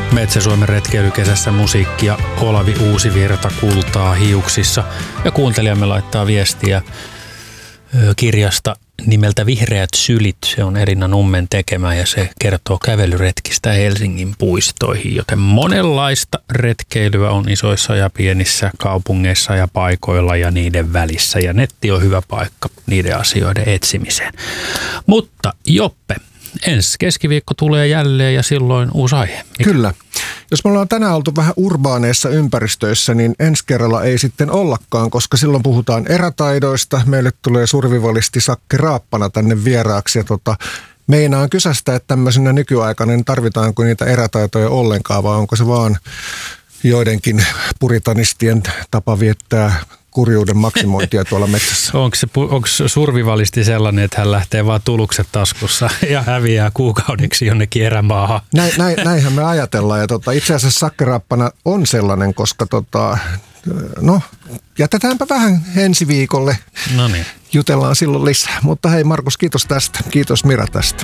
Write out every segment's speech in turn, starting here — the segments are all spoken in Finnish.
Metsä-Suomen retkeilykesässä musiikkia Olavi Uusivirta kultaa hiuksissa. Ja kuuntelijamme laittaa viestiä kirjasta nimeltä Vihreät sylit. Se on Elina Nummen tekemä ja se kertoo kävelyretkistä Helsingin puistoihin. Joten monenlaista retkeilyä on isoissa ja pienissä kaupungeissa ja paikoilla ja niiden välissä. Ja netti on hyvä paikka niiden asioiden etsimiseen. Mutta Joppe, ensi keskiviikko tulee jälleen ja silloin uusi aihe. Kyllä. Jos me ollaan tänään oltu vähän urbaaneissa ympäristöissä, niin ensi kerralla ei sitten ollakaan, koska silloin puhutaan erätaidoista. Meille tulee survivalisti Sakke Raappana tänne vieraaksi ja meinaan kysästä, että tämmöisenä nykyaikana niin tarvitaanko niitä erätaitoja ollenkaan vai onko se vaan joidenkin puritanistien tapa viettää kurjuuden maksimointia tuolla metsässä. Onko survivalisti sellainen, että hän lähtee vaan tulukset taskussa ja häviää kuukaudeksi jonnekin erämaahan? Näinhän me ajatellaan. Ja itse asiassa Sakke Raappana on sellainen, koska jätetäänpä vähän ensi viikolle. No niin. Jutellaan silloin lisää. Mutta hei Markus, kiitos tästä. Kiitos Mira tästä.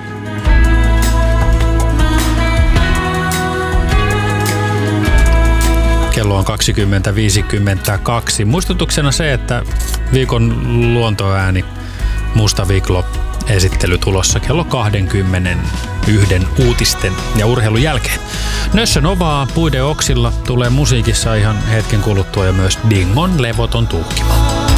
Kello on 20.52. Muistutuksena se, että viikon luontoääni Musta Viklo -esittely tulossa kello 21 uutisten ja urheilun jälkeen. Nössö Novaa puiden oksilla tulee musiikissa ihan hetken kuluttua ja myös Dingon levoton tuhkimo.